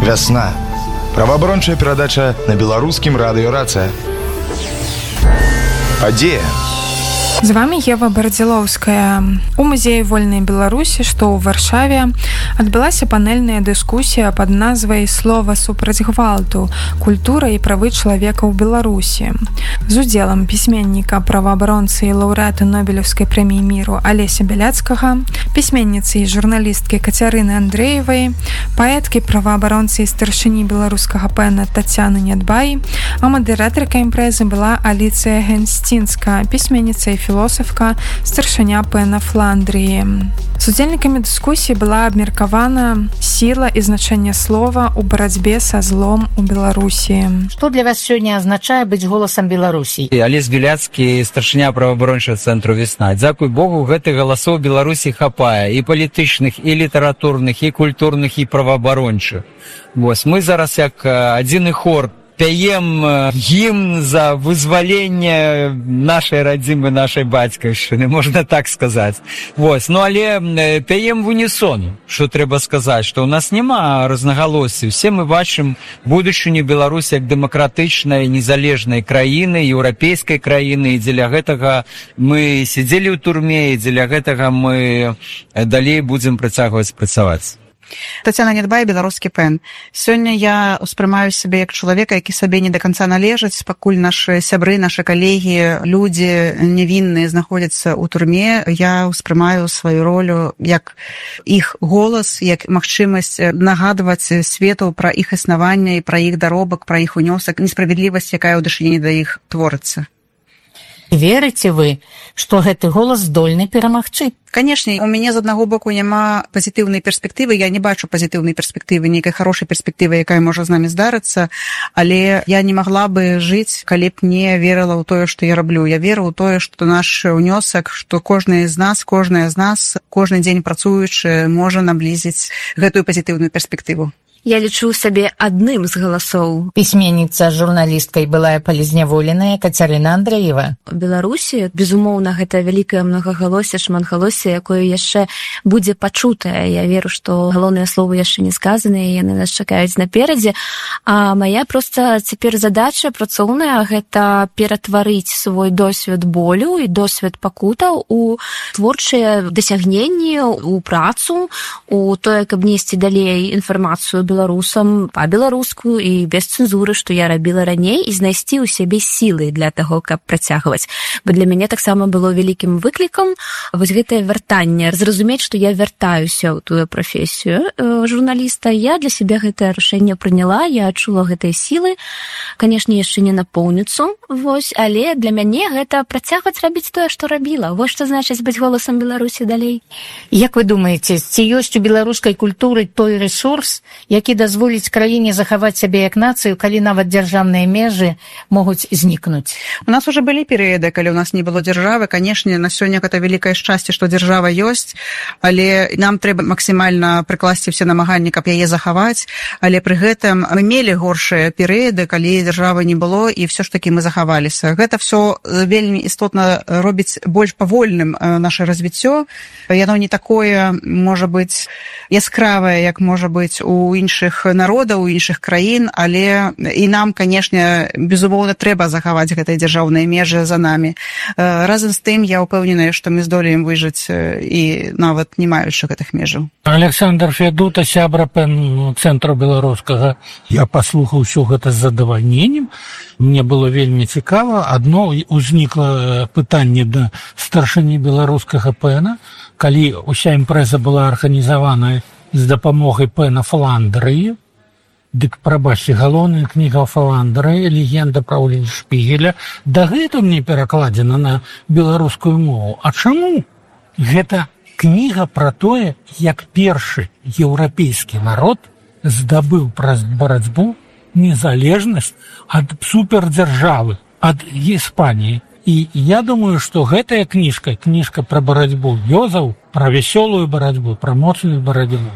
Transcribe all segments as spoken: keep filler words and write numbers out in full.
Вясна. Праваабарончая перадача на беларускім радыё «Рацыя». Падзея. З вами Ева Бардзілоўская. У музеі вольнай Беларусі, што ў Варшаве, адбылася панельная дыскусія пад назвай «Слова супраць гвалту. Культура і правы чалавека ў Беларусі» з удзелам пісьменніка, праваабаронцы і лаўрэата Нобелеўскай прэміі міру Алеся Бяляцкага, пісьменніцы і журналісткі Кацярыны Андрэевай, паэткі, праваабаронцы і старшыні беларускага пэна Тацяны Нядбай, а мадэратарка імпрэзы была Аліцыя Генсцінска, пісьменніца і філосафка, старшыня пэна Фландрыі. З удзельнікамі дыскусіі была абмеркавана сіла і значэнне слова ў барацьбе са злом у Беларусі. Што для вас сёння азначае быць голасам Беларусі? Алесь Бяляцкі, старшыня праваабарончага цэнтру «Вясна». Дзякуй Богу, гэтых галасоў Беларусі хапае, і палітычных, і літаратурных, і культурных, і праваабарончых. Вось, мы зараз як адзіны хор пяем гімн за вызваленне нашай радзімы, нашай бацькаўшчыны, можна так сказаць. Вось, ну але пяем в унісон, што трэба сказаць, што ў нас няма рознагалоссі. Усе мы бачым будучыню Беларусі як дэмакратычнай, незалежнай краіны, еўрапейскай краіны, і дзеля гэтага мы сядзелі ў турме, і дзеля гэтага мы далей будзем працягваць працаваць. Тацяна Нядбай, беларускі пэн. Сёння я успрымаю сябе як чалавека, які сабе не да канца належаць, пакуль нашы сябры, нашы калегі, людзі нявінныя знаходзяцца ў турме. Я успрымаю сваю ролю як іх голас, як магчымасць нагадваць свету пра іх існаванне і пра іх даробак, пра іх унёсак, несправядлівасць, якая ў дачыненні да іх творыцца. Верыце вы, што гэты голас здольны перамагчы? Канешне, у мяне з аднаго боку няма пазітыўнай перспектывы, я не бачу пазітыўнай перспектывы, нейкай хорошай перспектывы, якая можа з намі здарыцца, але я не магла бы жыць, калі б не верыла ў тое, што я раблю. Я веру ў тое, што наш унёсак, што кожны з нас, кожная з нас, кожны дзень працуючы, можа наблізіць гэтую пазітыўную перспектыву. Я лічу сабе адным з галасоў. Пісьменніца, журналістка і былая палізняволеная Кацярына Андрэева. У Беларусі, безумоўна, гэта вялікае многагалоссе, шматгалоссе, якое яшчэ будзе пачутае. Я веру, што галоўныя словы яшчэ не сказаныя, яны нас чакаюць наперадзе. А мая проста цяпер задача працоўная — гэта ператварыць свой досвед болю і досвед пакутаў у творчыя дасягненні, у працу, у тое, каб несці далей інфармацыю беларусам па-беларуску і без цэнзуры, што я рабіла раней, і знайсці ў сябе сілы для таго, каб працягваць. Бо для мяне таксама было вялікім выклікам вось гэтае вяртанне, зразумець, што я вяртаюся ў тую прафесію журналіста. Я для сябе гэтае рашэнне прыняла, я адчула гэтыя сілы. Канешне, яшчэ не напоўніцу, вось, але для мяне гэта працягваць рабіць тое, што рабіла. Вось што значыць быць голасам Беларусі далей. Як вы думаеце, ці ёсць у беларускай культуры той рэсурс, які дазволіць краіне захаваць сябе як нацыю, калі нават дзяржаўныя межы могуць знікнуць? У нас уже былі перыяды, калі у нас не было дзяржавы. Канешне, на сёння гэта вялікае шчасце, што дзяржава ёсць, але нам трэба максімальна прыкласці ўсе намаганні, каб яе захаваць. Але пры гэтым мы мелі горшыя перыяды, калі дзяржавы не было, і ўсё ж такі мы захаваліся. Гэта ўсё вельмі істотна робіць больш павольным наша развіццё. Яно не такое, можа быць, яскравае, як можа быць у іншых народаў, у іншых краін, але і нам, канешне, безумоўна, трэба захаваць гэтыя дзяржаўныя межы за намі. Разам з тым, я ўпэўненая, што мы здолеем выжыць і нават не маючы гэтых межаў. Александр Федута, сябра пэн цэнтру беларускага. Я паслухаў усё гэта з задавальненнем. Мне было вельмі цікава. Адно узнікла пытанне да старшыні беларускага пэна, калі ўся імпрэза была арганізаваная з дапамогай пэна Фландрыі. Дык, прабачце, галоўная кніга Фландрыі, легенда пра Улліншпігеля, дагэтуль не перакладзена на беларускую мову. А чаму? Гэта кніга пра тое, як першы еўрапейскі народ здабыў праз барацьбу незалежнасць ад супердзяржавы, ад Іспаніі. І я думаю, што гэтая кніжка, кніжка пра барацьбу вёзаў, пра вясёлую барацьбу, пра моцную барацьбу,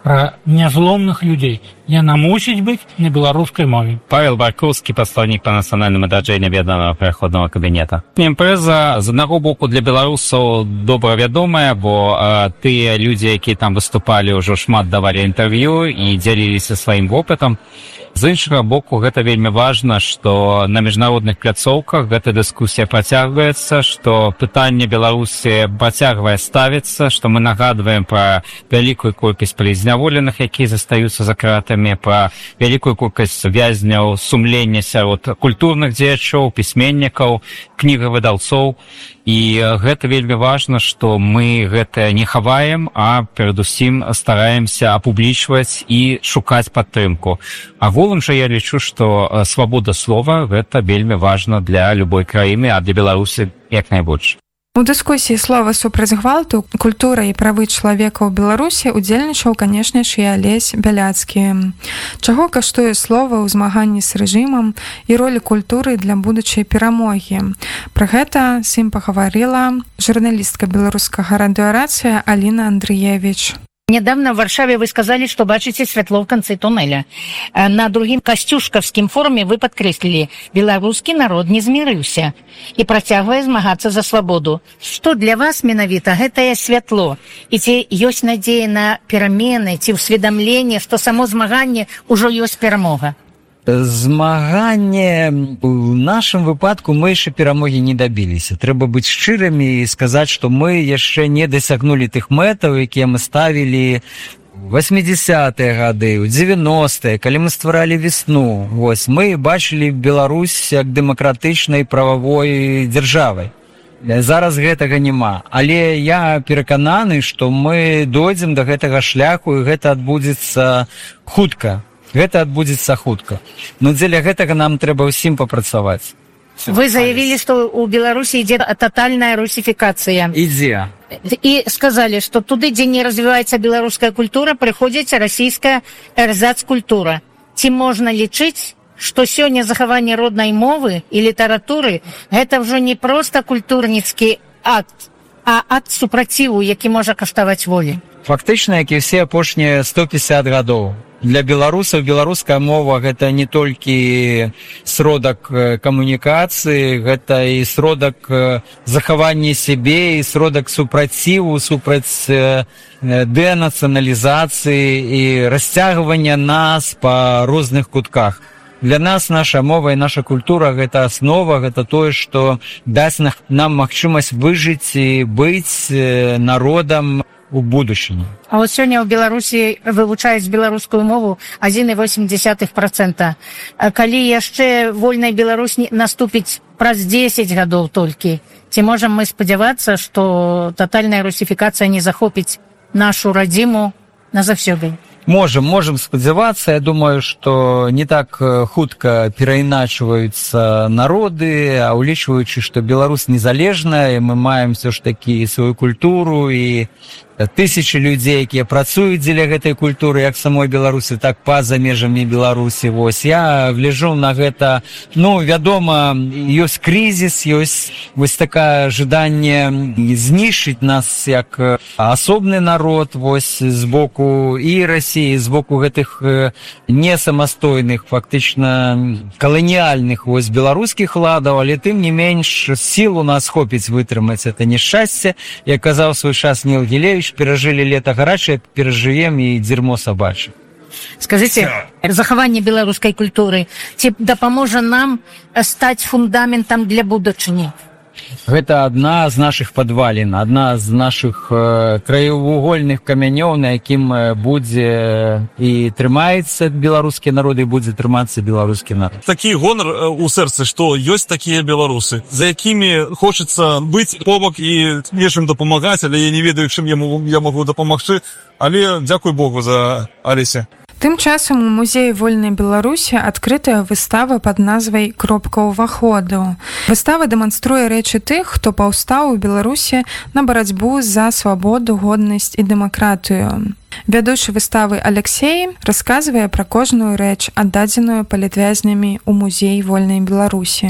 про нязломных людей. Яна мусіць быць на беларускай мове. Павел Баркоўскі, прадстаўнік па нацыянальным ададжэнні аб'яднанага пераходнага кабінета. Імпрэза, з аднаго боку, для беларусаў добра вядомая, бо а, тыя людзі, якія там выступалі, ўжо шмат давалі інтэрв'ю і дзяліліся сваім вопытам. З іншага боку, гэта вельмі важна, што на міжнародных пляцоўках гэта дыскусія працягваецца, што пытанне Беларусі працягвае ставіцца, што мы нагадваем пра вялікую колькасць палізняволеных, якія застаюцца за кратамі, пра вялікую колькасць вязняў сумлення сярод культурных дзеячоў, пісьменнікаў, кнігавыдаўцоў. І гэта вельмі важна, што мы гэта не хаваем, а перадусім стараемся апублічваць і шукаць падтрымку. Агулам жа я лічу, што свабода слова гэта вельмі важна для любой краіны, а для Беларусі як найбольш. У дыскусіі слова супраць гвалту, культура і правы чалавека ў Беларусі удзельнічаў, канешне ж, і Алесь Бяляцкі. Чаго каштуе слова ў змаганні з рэжымам і ролі культуры для будучай перамогі? Пра гэта з ім пагаварыла журналістка беларускага радыёрацыя Аліна Андрыевіч. Недавно в Варшаве вы сказали, что бачите святло в конце туннеля. На другим Костюшковским форуме вы подкреслили, белорусский народ не змирился и протягивая змагаться за свободу. Что для вас, менавіта, гэтае святло? И ці ёсць надея на перамены, ці усведомление, что само змаганне ўжо ёсць перамога? Змаганне у нашым выпадку мы яшчэ перамогі не дабіліся. Трэба быць шчырымі і сказаць, што мы яшчэ не дасягнулі тых мэтаў, якія мы ставілі восьмідзесятыя гады, у дзевяностыя, калі мы стваралі весну. Вось, мы бачылі Беларусь як дэмакратычнай прававой дзяржавай. Зараз гэтага няма. Але я перакананы, што мы дойдзем да гэтага шляху, і гэта адбудзецца хутка. Гэта адбудзецца хутка. Но дзеля гэтага нам трэба ўсім папрацаваць. Вы заявили, что у Беларуси идет тотальная русификация. Ідзе. И сказали, что туды, где не развивается белорусская культура, приходит российская эрзац-культура. Ці можна лічыць, што сёння захаванне роднай мовы і літаратуры гэта ўжо не проста культурніцкі акт, а акт супраціву, які можа каштаваць волі. Фактычна, як і ўсе апошнія сто пятьдесят гадоў. Для беларусаў беларуская мова гэта не толькі сродак камунікацыі, гэта і сродак захавання сябе, і сродак супраціву, супраць дэнацыяналізацыі і расцягвання нас па розных кутках. Для нас наша мова і наша культура гэта аснова, гэта тое, што дасць нам магчымасць выжыць і быць народам у будучыні. А вот сёння ў Беларусі вывучаюць беларускую мову адзін і восемь дзесятых працэнта. Калі яшчэ вольная Беларусь наступіць праз дзесяць гадоў толькі, ці можам мы спадзявацца, што татальная русіфікацыя не захопіць нашу радзіму назаўсёды? Можем, можем спадзявацца. Я думаю, што не так хутка перайначваюцца народы, а улічваючы, што Беларусь незалежная, мы маем все ж такі сваю культуру і тысячи людзей, якія працуюць дзеля гэтай культуры, як самой Беларусі, так па-за межамі Беларусі. Вось, я гляджу на гэта, ну, вядома, ёсць крызіс, ёсць вось такое жаданне знішчыць нас як асобны народ, вось, з боку і Расіі, з боку гэтых несамастойных, фактычна каланіяльных, вось, беларускіх ладаў, але тым не менш сіл у нас хопіць вытрымаць это няшчасце. Як казаў свой час Ніл Гілевіч, перажылі лета гарачае, перажывем і дзермо сабачае. Скажите, захаванне беларускай культуры ці дапаможа нам стаць фундаментам для будучыні? Гэта адна з нашых падвалін, адна з нашых э, краевугольных камянёў, на якім будзе і трымаецца беларускі народ, і будзе трымацца беларускі народ. Такі гонар у сэрцы, што ёсць такія беларусы, за якімі хочацца быць побак і нечым дапамагаць, але я не ведаю, чым я могу, я могу дапамагчы, але дзякуй Богу за Алесе. Тым часам у музеі вольнай Беларусі адкрытая выстава пад назвай «Кропка ўваходу». Выстава дэманструе рэчы тых, хто паўстаў у Беларусі на барацьбу за свабоду, годнасць і дэмакратыю. Вядучы выставы Алексей расказвае пра кожную рэч, аддадзеную палітвязнямі ў музеі вольнай Беларусі.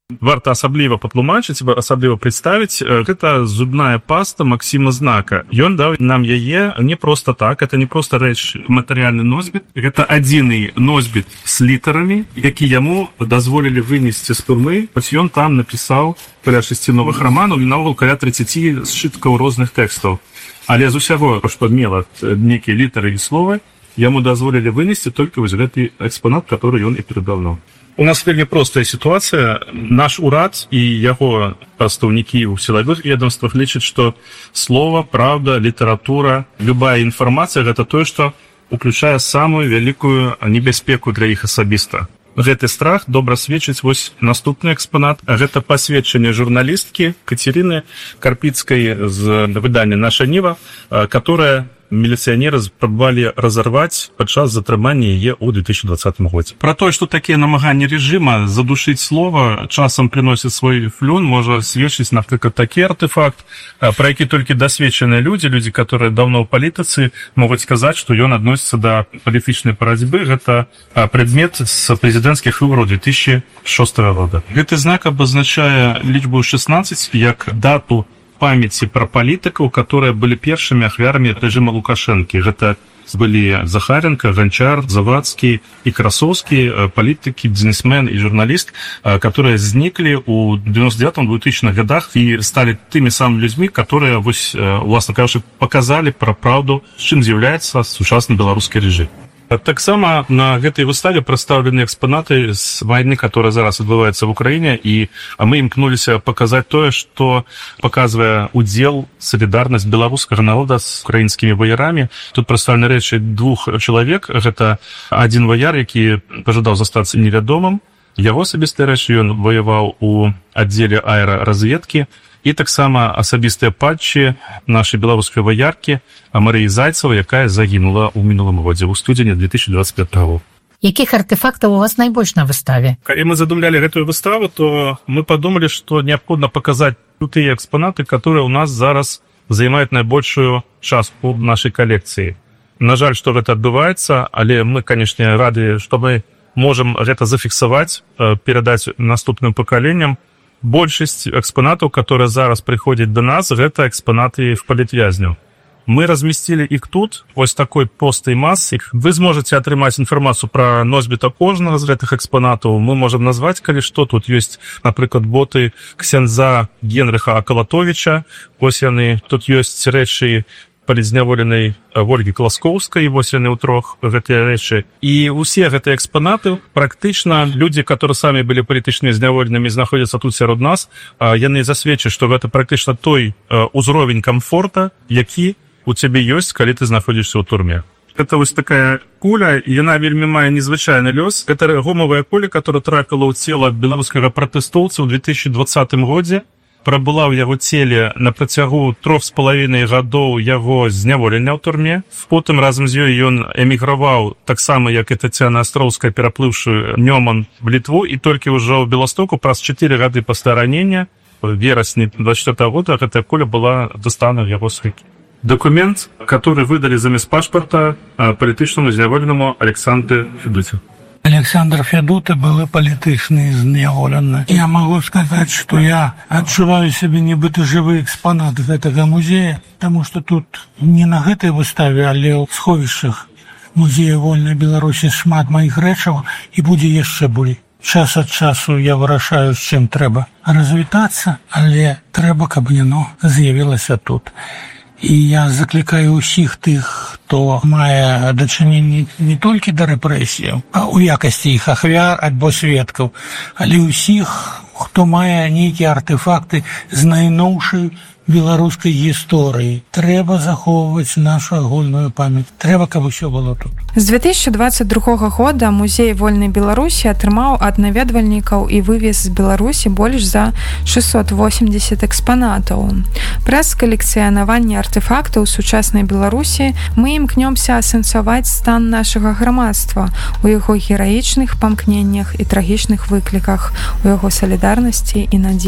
Варта асабліва патлумачыць, асабліва прадставіць, гэта зубная паста Максіма Знака. Ён даў нам яе не проста так, это не проста рэч, матэрыяльны носьбіт, гэта адзіны носьбіт з літарамі, які яму дазволілі вынесці з турмы, хоць ён там напісаў каля шасці новых раманаў і наогул каля трыццаці сшыткаў розных тэкстаў. Але з усяго, што мела нейкія літары і словы, яму дазволілі вынесці толькі вось гэты экспанат, который ён і перадаў нам. У нас вельмі простая сітуацыя. Наш урад і яго прадстаўнікі ў сілавых ведомствах лічаць, што слова, правда, літаратура, любая інфармацыя гэта тое, што уключае самую вялікую небяспеку для іх асабіста. Гэты страх добра сведчыць вось наступны экспанат. Гэта пасведчанне журналісткі Кацерыны Карпіцкай з выдання «Наша Ніва», которая міліцыянеры спрабавалі разарваць падчас затрымання яе ў две тысячи двадцатым годзе. Пра тое, што такія намаганні рэжыма задушыць слова часам прыносяць свой флюн, можа сведчыць, напрыклад, такі артефакт, пра які толькі дасведчаныя людзі, людзі, которые даўно ў палітыцы, могуць сказаць, што ён адносіцца да палітычнай барацьбы. Гэта прадмет з прэзідэнцкіх выбараў две тысячи шостага года. Гэты знак абазначае лічбу шестнадцать як дату памяці пра палітыкаў, которые былі першымі ахвярамі рэжыма Лукашэнкі. Гэта былі Захаренко, Ганчар, Завадскі і Красоўскі, палітыкі, бізнесмен і журналіст, которые зніклі ў девяносто девятом двухтысячных годах і сталі тымі самымі людзьмі, которые, вось, уласна кажучы, паказалі пра праўду, з чым з'яўляецца сучасны беларускі рэжым. Таксама на гэтай выставе прадстаўлены экспанаты з вайны, которая зараз адбываецца в Украіне, і мы імкнуліся паказаць тое, што паказвае удзел, салідарнасць беларускага народа з украінскімі ваярамі. Тут прадстаўлены рэчы двух чалавек. Гэта адзін ваяр, які пажадаў застацца невядомым. Яго асабістыя рэчы, ён ваяваў у аддзеле аэраразведкі. І таксама асабістыя патчы нашай беларускай ваяркі Марыі Зайцевай, якая загінула ў мінулым годзе, ў студзені две тысячи двадцать пятого. Якіх артефактаў у вас найбольш на выставе? Калі мы задумлялі гэтую выставу, то мы падумалі, што неабходна паказаць тыя экспанаты, которые у нас зараз займаюць найбольшую частку нашай калекцыі. На жаль, што гэта адбываецца, але мы, канешне, рады, што мы можам гэта зафіксаваць, перадаць наступным пакаленням. Большасць экспанатаў, которые зараз прыходзяць до нас, гэта экспанаты в палітвязняў. Мы разместили их тут, вось такой постай массы. Вы зможаце атрымаць інфармацыю пра носьбіта кожнага з гэтых экспанатаў. Мы можам назваць, калі што. Тут ёсць, напрыклад, боты ксяндза Генрыха Акалатовича. Вось яны. Тут ёсць рэчы палізняволенай Вольгі Класкоўскай, вось яны ў трох гэтыя рэчы. І ўсе гэтыя экспанаты, практычна людзі, которые самі былі палітычнымі зняволенымі, знаходзяцца тут сярод нас, яны засведчаць, што гэта практычна той узровень камфорта, які у цябе ёсць, калі ты знаходзішся ў турме. Это вось такая куля, і яна вельмі мае незвычайны лёс. Это гумавая куля, которая трапіла ў цела беларускага пратэстоўца ў две тысячи двадцатым годзе. Прабыла ў яго целе на працягу трох з палавінай гадоў яго зняволення ў турме. Потым разам з ёй ён эміграваў, таксама як і Тацяна Астроўская, пераплыўшы Нёман в Літву, і толькі ўжо ў Беластоку праз чатыры гады пасля ранення, в верасні двадцать четвёртого года, гэтая куля была дастана ў яго з рукі. Документ, который выдали замест пашпарта палітычнаму зняволенаму Александру Федуте. Александр Федута был палітычны зняволены. Я могу сказать, что я адчуваю себе нібыта жывы экспонат гэтага музея, потому что тут не на гэтай выставе, але ў сховішчах музея вольнай Беларусі шмат маіх рэчаў і будзе яшчэ болей. Час ад часу я вырашаю, з чым трэба развітацца, але трэба, каб яно з'явілася тут. І я заклікаю ўсіх тых, хто мае дачыненне не толькі да рэпрэсіяў, а ў якасці іх ахвяр альбо сведкаў, але ўсіх, хто мае нейкія артефакты з найноўшай беларускай гісторыі. Трэба захоўваць нашу агульную памяць. Трэба, каб усё было тут. З две тысячи двадцать другога года музей вольнай Беларусі атрымаў ад наведвальнікаў і вывез з Беларусі больш за шестьсот восемьдесят экспанатаў. Праз калекцыянаванне артефактаў сучаснай Беларусі мы імкнёмся асэнсаваць стан нашага грамадства у яго гераічных памкненнях і трагічных выкліках, у яго салідарнасці і надзеі.